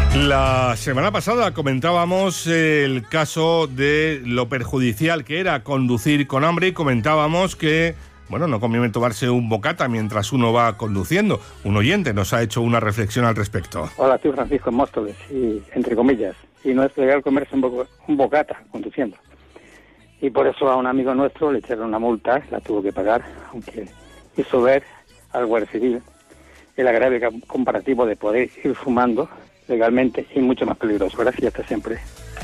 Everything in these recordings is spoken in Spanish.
La semana pasada comentábamos el caso de lo perjudicial que era conducir con hambre y comentábamos que, bueno, no conviene tomarse un bocata mientras uno va conduciendo. Un oyente nos ha hecho una reflexión al respecto. Hola, soy Francisco en Móstoles, y entre comillas, y no es legal comerse un bocata conduciendo. Y por eso a un amigo nuestro le echaron una multa, la tuvo que pagar, aunque hizo ver al Guardia Civil el agravio comparativo de poder ir fumando legalmente y mucho más peligroso. Gracias, hasta siempre.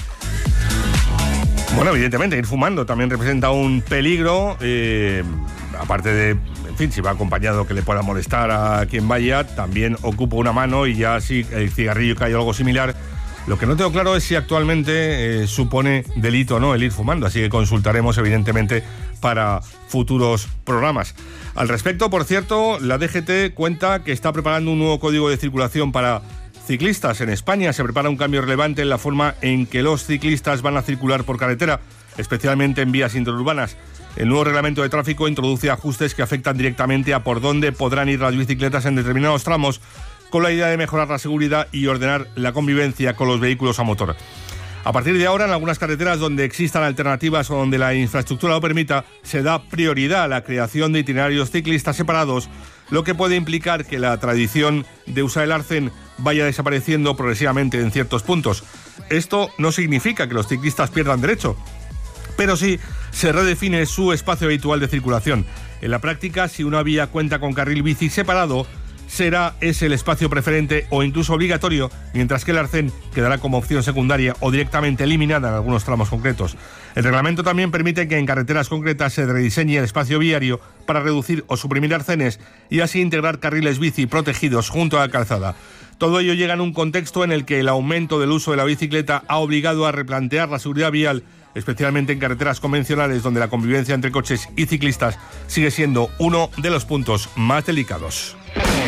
Bueno, evidentemente, ir fumando también representa un peligro, aparte de, en fin, si va acompañado que le pueda molestar a quien vaya, también ocupa una mano y ya si el cigarrillo cae o algo similar. Lo que no tengo claro es si actualmente supone delito o no el ir fumando, así que consultaremos evidentemente para futuros programas. Al respecto, por cierto, la DGT cuenta que está preparando un nuevo código de circulación para ciclistas. En España se prepara un cambio relevante en la forma en que los ciclistas van a circular por carretera, especialmente en vías interurbanas. El nuevo reglamento de tráfico introduce ajustes que afectan directamente a por dónde podrán ir las bicicletas en determinados tramos, con la idea de mejorar la seguridad y ordenar la convivencia con los vehículos a motor. A partir de ahora, en algunas carreteras donde existan alternativas o donde la infraestructura lo permita, se da prioridad a la creación de itinerarios ciclistas separados, lo que puede implicar que la tradición de usar el arcén vaya desapareciendo progresivamente en ciertos puntos. Esto no significa que los ciclistas pierdan derecho, pero sí se redefine su espacio habitual de circulación. En la práctica, si una vía cuenta con carril bici separado, será ese el espacio preferente o incluso obligatorio, mientras que el arcén quedará como opción secundaria o directamente eliminada en algunos tramos concretos. El reglamento también permite que en carreteras concretas se rediseñe el espacio viario para reducir o suprimir arcenes y así integrar carriles bici protegidos junto a la calzada. Todo ello llega en un contexto en el que el aumento del uso de la bicicleta ha obligado a replantear la seguridad vial, especialmente en carreteras convencionales donde la convivencia entre coches y ciclistas sigue siendo uno de los puntos más delicados.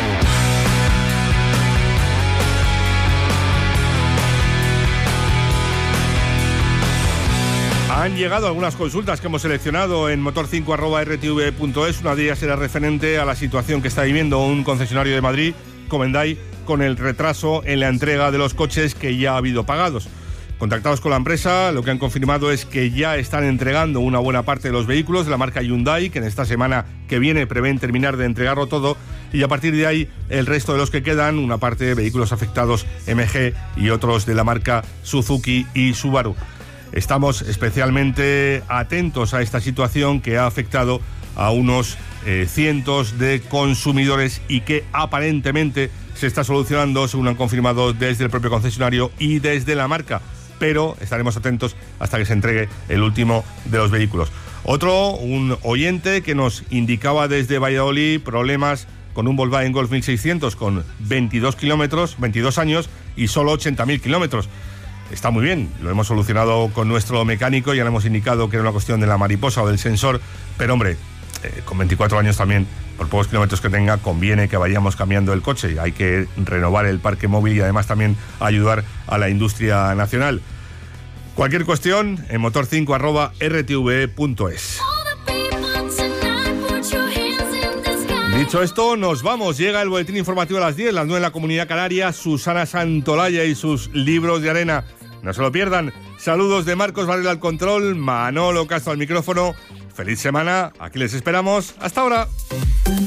Han llegado algunas consultas que hemos seleccionado en motor5@rtv.es. Una de ellas era referente a la situación que está viviendo un concesionario de Madrid, Comenday, con el retraso en la entrega de los coches que ya ha habido pagados. Contactados con la empresa, lo que han confirmado es que ya están entregando una buena parte de los vehículos de la marca Hyundai, que en esta semana que viene prevén terminar de entregarlo todo, y a partir de ahí el resto de los que quedan, una parte de vehículos afectados MG y otros de la marca Suzuki y Subaru. Estamos especialmente atentos a esta situación que ha afectado a unos cientos de consumidores y que aparentemente se está solucionando, según han confirmado desde el propio concesionario y desde la marca, pero estaremos atentos hasta que se entregue el último de los vehículos. Un oyente que nos indicaba desde Valladolid problemas con un Volkswagen Golf 1600 con 22 años y solo 80.000 kilómetros. Está muy bien, lo hemos solucionado con nuestro mecánico, ya le hemos indicado que era una cuestión de la mariposa o del sensor, pero hombre, con 24 años también, por pocos kilómetros que tenga, conviene que vayamos cambiando el coche. Hay que renovar el parque móvil y además también ayudar a la industria nacional. Cualquier cuestión en motor5@rtv.es. Dicho esto, nos vamos. Llega el boletín informativo a las 10, las 9 en la Comunidad Canaria. Susana Santolaya y sus libros de arena. No se lo pierdan. Saludos de Marcos Varela al control, Manolo Castro al micrófono. Feliz semana. Aquí les esperamos. Hasta ahora.